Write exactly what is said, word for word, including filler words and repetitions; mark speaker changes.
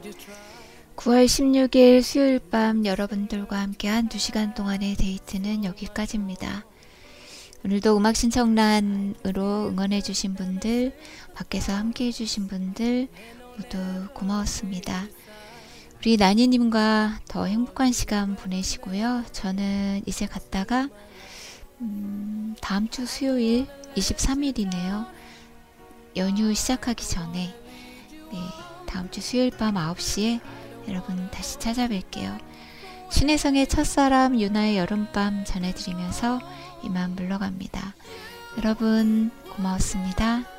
Speaker 1: 구월 십육일 수요일 밤 여러분들과 함께한 두 시간 동안의 데이트는 여기까지입니다. 오늘도 음악 신청란으로 응원해주신 분들, 밖에서 함께해주신 분들 모두 고마웠습니다. 우리 나니님과 더 행복한 시간 보내시고요. 저는 이제 갔다가 음, 다음주 수요일 이십삼일이네요. 연휴 시작하기 전에 네, 다음주 수요일 밤 아홉시에 여러분 다시 찾아뵐게요. 신혜성의 첫사랑, 유나의 여름밤 전해드리면서 이만 물러갑니다. 여러분 고마웠습니다.